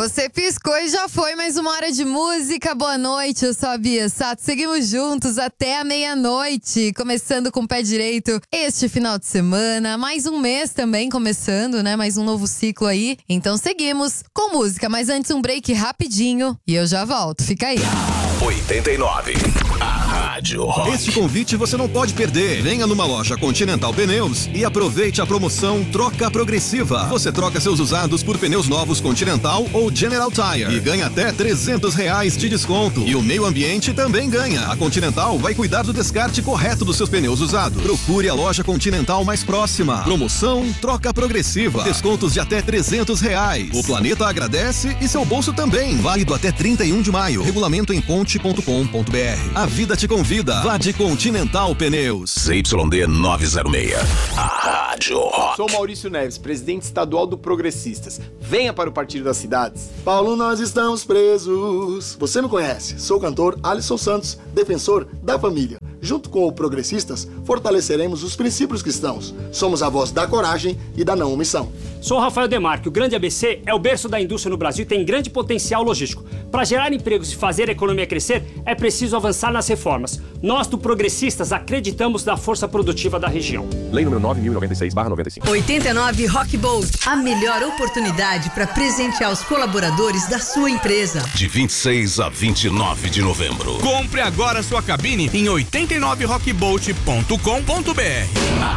Você piscou e já foi mais uma hora de música. Boa noite, eu sou a Bia Sato. Seguimos juntos até a meia-noite, começando com o pé direito este final de semana. Mais um mês também começando, né? Mais um novo ciclo aí. Então seguimos com música, mas antes um break rapidinho e eu já volto. Fica aí. 89. A Rádio Rock. Este convite você não pode perder. Venha numa loja Continental Pneus e aproveite a promoção Troca Progressiva. Você troca seus usados por pneus novos Continental ou General Tire e ganha até R$300 de desconto. E o meio ambiente também ganha. A Continental vai cuidar do descarte correto dos seus pneus usados. Procure a loja Continental mais próxima. Promoção Troca Progressiva. Descontos de até R$300. O planeta agradece e seu bolso também. Válido até 31 de maio. Regulamento em conte.com.br. A vida te convida. Vá de Continental Pneus. ZYD 906. A Rádio Rock. Sou Maurício Neves, presidente estadual do Progressistas. Venha para o Partido das Cidades. Paulo, nós estamos presos. Você me conhece. Sou o cantor Alisson Santos, defensor da família. Junto com o Progressistas, fortaleceremos os princípios cristãos. Somos a voz da coragem e da não omissão. Sou Rafael Demarque. O Grande ABC é o berço da indústria no Brasil e tem grande potencial logístico. Para gerar empregos e fazer a economia crescer, é preciso avançar nas reformas. Nós, do Progressistas, acreditamos na força produtiva da região. Lei número 9.096/95. 89 Rock Bolt, a melhor oportunidade para presentear os colaboradores da sua empresa. De 26 a 29 de novembro. Compre agora sua cabine em 89rockbolt.com.br.